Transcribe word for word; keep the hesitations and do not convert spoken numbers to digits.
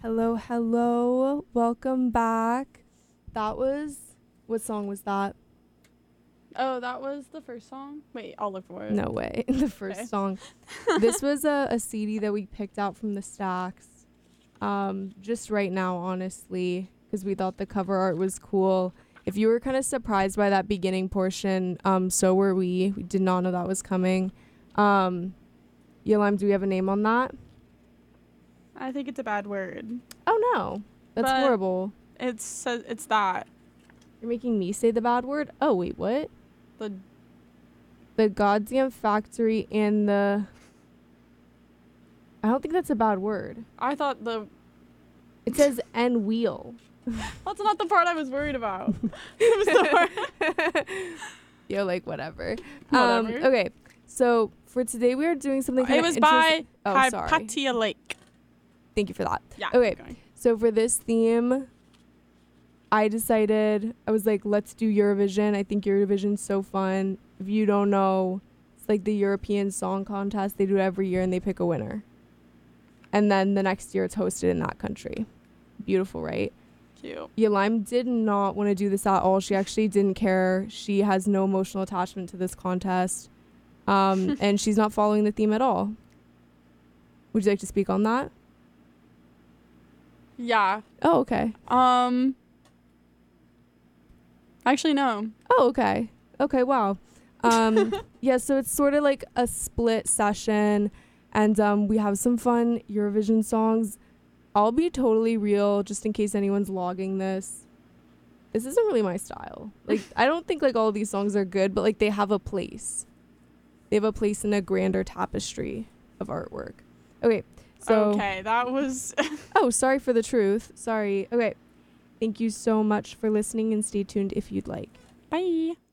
Hello, hello. Welcome back. That was, what song was that? Oh, that was the first song? Wait, I'll look for it. No way. The first Okay. song. This was a, a C D that we picked out from the stacks. Um, just right now, honestly, because we thought the cover art was cool. If you were kind of surprised by that beginning portion, um, so were we. We did not know that was coming. Um, Yolam, do we have a name on that? I think it's a bad word. Oh, no. That's But- horrible. It's uh, it's that. You're making me say the bad word? Oh, wait, what? The The goddamn factory and the... I don't think that's a bad word. I thought the It says and wheel. that's not the part I was worried about. It was the part. You're like, whatever. Um, Whatever. okay, so for today we are doing something kind It of was by Oh, sorry. Hypatia Lake. Thank you for that. Yeah. Okay. keep going. So for this theme, I decided, I was like, let's do Eurovision. I think Eurovision's so fun. If you don't know, it's like the European Song Contest. They do it every year and they pick a winner. And then the next year it's hosted in that country. Beautiful, right? Cute. Yalaim did not want to do this at all. She actually didn't care. She has no emotional attachment to this contest. Um, and she's not following the theme at all. Would you like to speak on that? Yeah. Oh, okay. Um. Actually, no. Oh, okay. Okay, wow. Um, yeah, so it's sort of like a split session, and um, we have some fun Eurovision songs. I'll be totally real, just in case anyone's logging this. This isn't really my style. Like, I don't think like all of these songs are good, but like they have a place. They have a place in a grander tapestry of artwork. Okay, so. Okay, that was. Oh, sorry for the truth. Sorry. Okay. Thank you so much for listening, and stay tuned if you'd like. Bye.